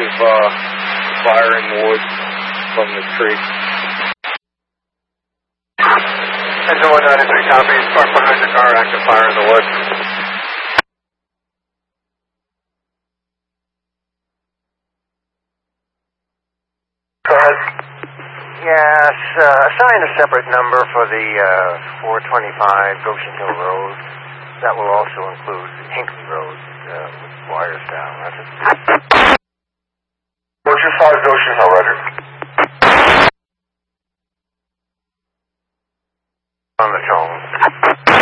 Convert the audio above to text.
of fire in the woods from the tree. Engine 193 copy. Park behind the car, active fire in the woods. Go ahead. Yes, assign a separate number for the 425 Goshen Hill Road. That will also include Hinkley Road with wires down. That's it. 425 Goshen Hill, Roger.